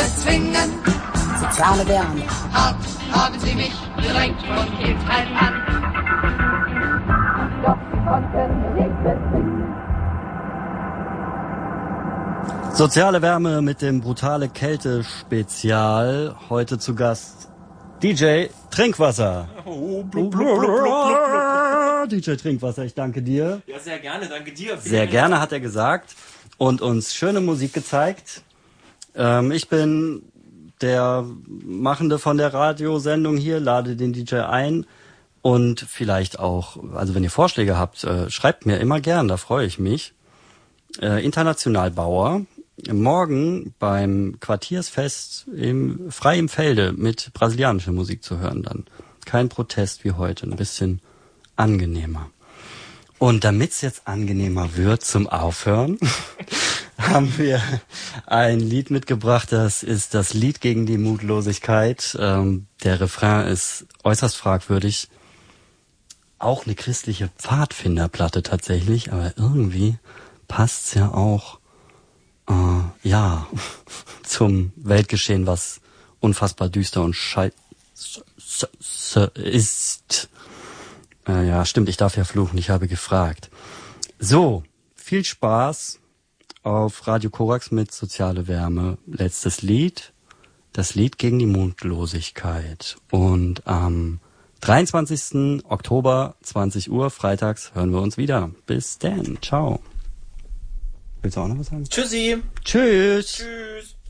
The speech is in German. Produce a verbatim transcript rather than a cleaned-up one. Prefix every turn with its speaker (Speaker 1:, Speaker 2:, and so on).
Speaker 1: bezwingen.
Speaker 2: Soziale Wärme.
Speaker 1: Hart haben sie mich gedrängt von Kindheit an. Doch sie konnten nicht bezwingen.
Speaker 3: Soziale Wärme mit dem brutale Kälte Spezial. Heute zu Gast D J Trinkwasser.
Speaker 4: Oh, blub, blub, blub, blub, blub.
Speaker 3: D J Trinkwasser, ich danke dir.
Speaker 4: Ja, sehr gerne, danke dir.
Speaker 3: Sehr gerne, hat er gesagt. Und uns schöne Musik gezeigt. Ähm, ich bin der Machende von der Radiosendung hier, lade den D J ein. Und vielleicht auch, also wenn ihr Vorschläge habt, äh, schreibt mir immer gern, da freue ich mich. Äh, Internationalbauer. Morgen beim Quartiersfest im, frei im Felde mit brasilianischer Musik zu hören dann. Kein Protest wie heute, ein bisschen angenehmer. Und damit es jetzt angenehmer wird zum Aufhören, haben wir ein Lied mitgebracht, das ist das Lied gegen die Mutlosigkeit. Ähm, der Refrain ist äußerst fragwürdig. Auch eine christliche Pfadfinderplatte tatsächlich, aber irgendwie passt's ja auch Uh, ja, zum Weltgeschehen, was unfassbar düster und scheiße ist. Uh, ja, stimmt, ich darf ja fluchen, ich habe gefragt. So, viel Spaß auf Radio Korax mit Soziale Wärme. Letztes Lied, das Lied gegen die Mutlosigkeit. Und am dreiundzwanzigsten Oktober, zwanzig Uhr, freitags, hören wir uns wieder. Bis dann, ciao. Willst du auch noch was sagen?
Speaker 4: Tschüssi.
Speaker 3: Tschüss.
Speaker 4: Tschüss.